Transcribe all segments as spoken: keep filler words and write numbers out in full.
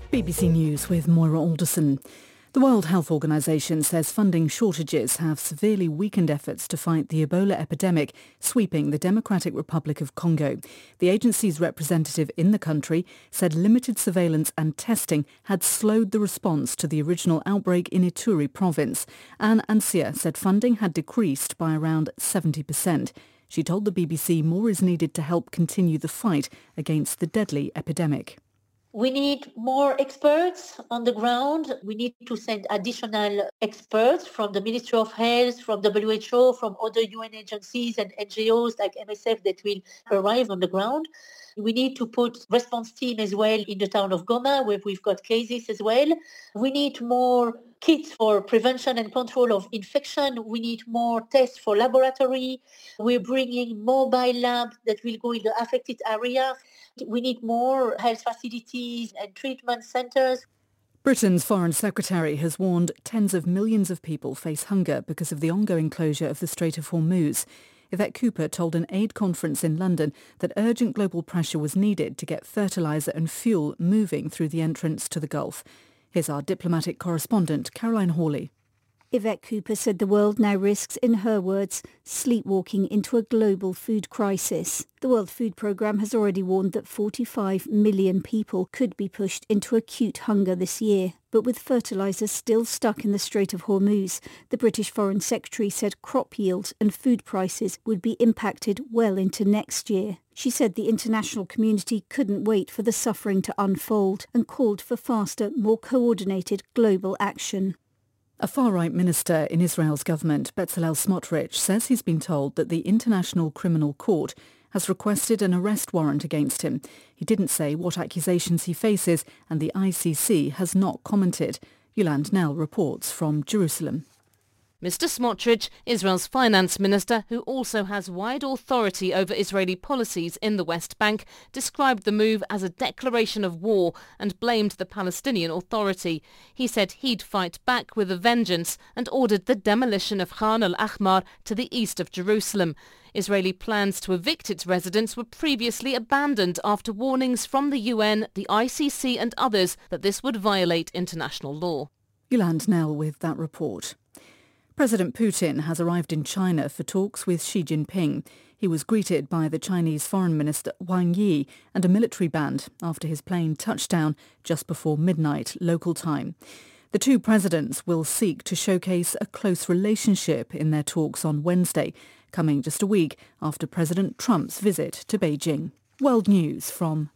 B B C News with Moira Alderson. The World Health Organization says funding shortages have severely weakened efforts to fight the Ebola epidemic sweeping the Democratic Republic of Congo. The agency's representative in the country said limited surveillance and testing had slowed the response to the original outbreak in Ituri province. Anne Ansia said funding had decreased by around seventy percent. She told the B B C more is needed to help continue the fight against the deadly epidemic. We need more experts on the ground. We need to send additional experts from the Ministry of Health, from W H O, from other U N agencies and N G Os like M S F that will arrive on the ground. We need to put response team as well in the town of Goma, where we've got cases as well. We need more kits for prevention and control of infection. We need more tests for laboratory. We're bringing mobile labs that will go in the affected area. We need more health facilities and treatment centres. Britain's Foreign Secretary has warned tens of millions of people face hunger because of the ongoing closure of the Strait of Hormuz. Yvette Cooper told an aid conference in London that urgent global pressure was needed to get fertiliser and fuel moving through the entrance to the Gulf. Here's our diplomatic correspondent, Caroline Hawley. Yvette Cooper said the world now risks, in her words, sleepwalking into a global food crisis. The World Food Programme has already warned that forty-five million people could be pushed into acute hunger this year. But with fertiliser still stuck in the Strait of Hormuz, the British Foreign Secretary said crop yields and food prices would be impacted well into next year. She said the international community couldn't wait for the suffering to unfold and called for faster, more coordinated global action. A far-right minister in Israel's government, Bezalel Smotrich, says he's been told that the International Criminal Court has requested an arrest warrant against him. He didn't say what accusations he faces, and the I C C has not commented. Yolande Nell reports from Jerusalem. Mister Smotrich, Israel's finance minister, who also has wide authority over Israeli policies in the West Bank, described the move as a declaration of war and blamed the Palestinian Authority. He said he'd fight back with a vengeance and ordered the demolition of Khan al-Ahmar to the east of Jerusalem. Israeli plans to evict its residents were previously abandoned after warnings from the U N, the I C C and others that this would violate international law. Yolande Nell with that report. President Putin has arrived in China for talks with Xi Jinping. He was greeted by the Chinese Foreign Minister Wang Yi and a military band after his plane touched down just before midnight local time. The two presidents will seek to showcase a close relationship in their talks on Wednesday, coming just a week after President Trump's visit to Beijing. World News from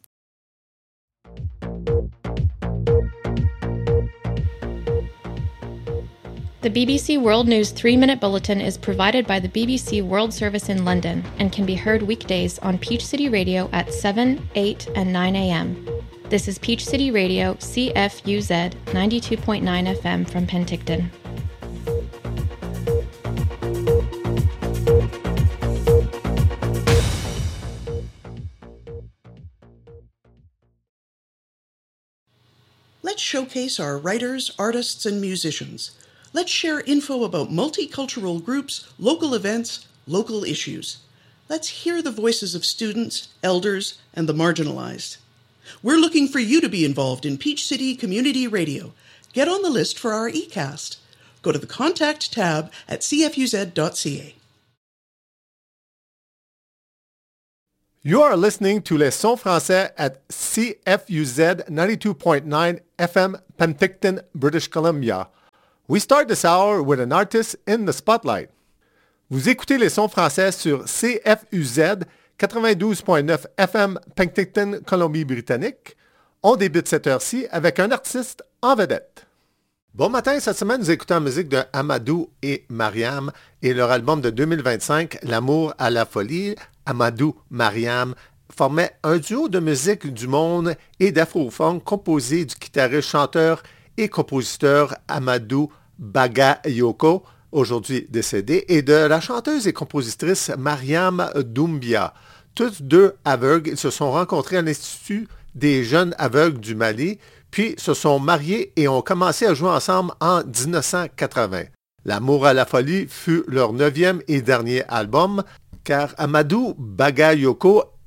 The B B C World News three-minute bulletin is provided by the B B C World Service in London and can be heard weekdays on Peach City Radio at seven, eight and nine a.m. This is Peach City Radio, C F U Z, ninety-two point nine F M from Penticton. Let's showcase our writers, artists, and musicians. Let's share info about multicultural groups, local events, local issues. Let's hear the voices of students, elders, and the marginalized. We're looking for you to be involved in Peach City Community Radio. Get on the list for our eCast. Go to the Contact tab at c f u z dot c a. You are listening to Les Sons Français at C F U Z ninety-two point nine F M, Penticton, British Columbia. We start this hour with an artist in the spotlight. Vous écoutez Les Sons Français sur C F U Z quatre-vingt-douze point neuf F M, Penticton, Colombie-Britannique. On débute cette heure-ci avec un artiste en vedette. Bon matin, cette semaine, nous écoutons la musique de Amadou et Mariam et leur album de deux mille vingt-cinq, L'amour à la folie. Amadou, Mariam formaient un duo de musique du monde et d'afro-funk composé du guitariste, chanteur et compositeur Amadou Bagayoko, aujourd'hui décédé, et de la chanteuse et compositrice Mariam Doumbia. Tous deux aveugles, ils se sont rencontrés à l'Institut des jeunes aveugles du Mali, puis se sont mariés et ont commencé à jouer ensemble en dix-neuf cent quatre-vingts. L'amour à la folie fut leur neuvième et dernier album, car Amadou Bagayoko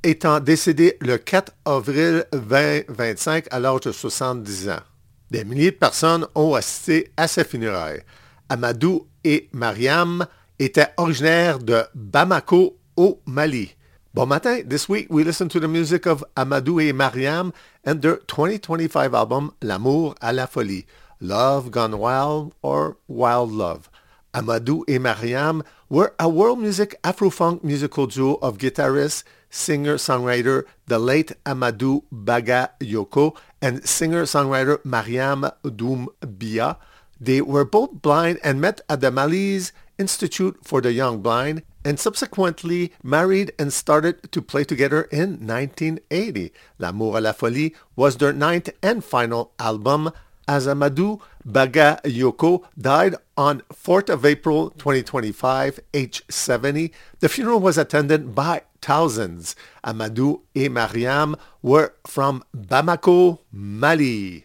étant décédé le quatre avril vingt vingt-cinq à l'âge de soixante-dix ans. Des milliers de personnes ont assisté à ses funérailles. Amadou et Mariam étaient originaires de Bamako au Mali. Bon matin, this week we listen to the music of Amadou et Mariam and their twenty twenty-five album L'amour à la folie, Love Gone Wild or Wild Love. Amadou et Mariam were a world music Afro-funk musical duo of guitarist, singer-songwriter the late Amadou Bagayoko and singer-songwriter Mariam Doumbia. They were both blind and met at the Mali's Institute for the Young Blind and subsequently married and started to play together in nineteen eighty. L'amour à la folie was their ninth and final album, as Amadou Bagayoko died on fourth of April twenty twenty-five, age seventy. The funeral was attended by thousands. Amadou et Mariam were from Bamako, Mali.